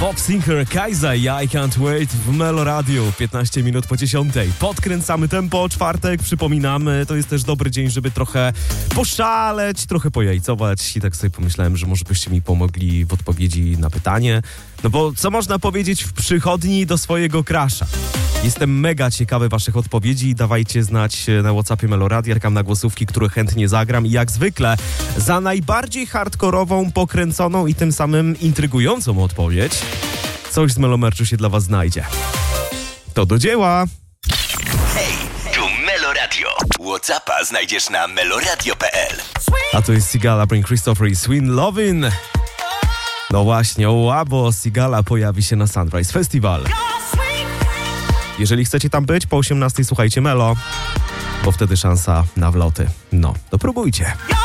Bob Sinclair, Kaiza i I Can't Wait w Melo Radio, 15 minut po 10. Podkręcamy tempo, czwartek, przypominamy, to jest też dobry dzień, żeby trochę poszaleć, trochę pojajcować i tak sobie pomyślałem, że może byście mi pomogli w odpowiedzi na pytanie. No bo co można powiedzieć w przychodni do swojego crusha? Jestem mega ciekawy waszych odpowiedzi. Dawajcie znać na WhatsAppie Melo Radio, czekam na głosówki, które chętnie zagram i jak zwykle za najbardziej hardkorową, pokręconą i tym samym intrygującą odpowiedź coś z Melo Merchu się dla was znajdzie. To do dzieła! Hej, tu Melo Radio. WhatsAppa znajdziesz na meloradio.pl. A to jest Sigala, Bring Christopher i Swin Lovin'. No właśnie, bo Sigala pojawi się na Sunrise Festival. Jeżeli chcecie tam być, po 18 słuchajcie Melo, bo wtedy szansa na wloty. No, to próbujcie.